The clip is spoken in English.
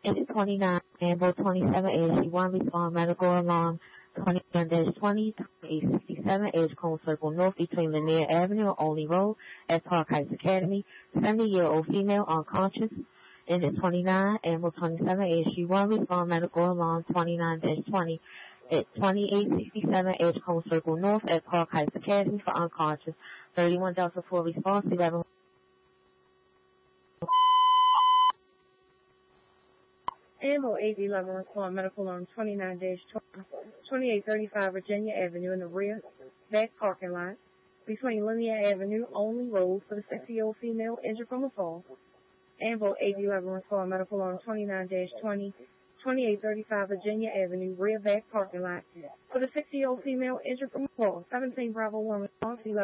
Engine 29, Ambo 27, ASG1, respond medical alarm 21-20, 2867, Edgecombe Circle North between Lanier Avenue and Olney Road at Park Heights Academy. 70-year-old female unconscious. Engine 29, Ambo 27, ASG1, respond medical alarm 29-20 at 2867 Edgecombe Circle North at Park Heights Academy for unconscious. 31 Delta 4 response 11. Ambo AD11 respond medical alarm 29-2835 Virginia Avenue in the rear back parking lot between Linear Avenue, Olney Road for the 60-year-old female injured from a fall. Ambo AD11 respond medical alarm 29-2835 Virginia Avenue, rear back parking lot for the 60-year-old female injured from a fall. 17 Bravo 1 response 11.